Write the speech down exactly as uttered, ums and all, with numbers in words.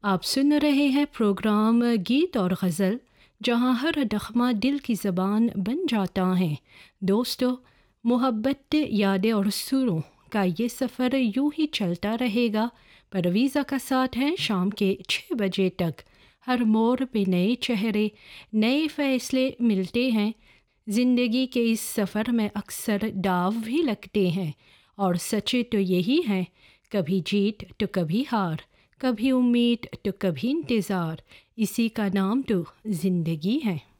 आप सुन रहे हैं प्रोग्राम गीत और गज़ल, जहां हर नग़मा दिल की ज़बान बन जाता है। दोस्तों, मोहब्बत, यादें और सुरों का ये सफ़र यूं ही चलता रहेगा। परवीज़ा का साथ है शाम के छः बजे तक। हर मोड़ पे नए चेहरे, नए फ़ैसले मिलते हैं। ज़िंदगी के इस सफ़र में अक्सर दाव भी लगते हैं, और सच तो यही है, कभी जीत तो कभी हार, कभी उम्मीद तो कभी इंतज़ार। इसी का नाम तो ज़िंदगी है।